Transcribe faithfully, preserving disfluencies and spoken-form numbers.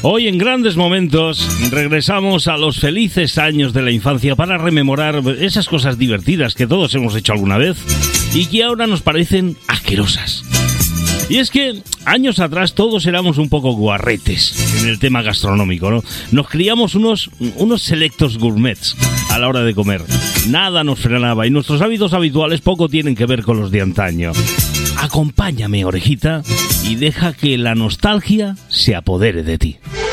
Hoy en Grandes Momentos regresamos a los felices años de la infancia para rememorar esas cosas divertidas que todos hemos hecho alguna vez y que ahora nos parecen asquerosas. Y es que años atrás todos éramos un poco guarretes en el tema gastronómico, ¿no? Nos criamos unos, unos selectos gourmets a la hora de comer. Nada nos frenaba y nuestros hábitos habituales poco tienen que ver con los de antaño. Acompáñame, orejita, y deja que la nostalgia se apodere de ti.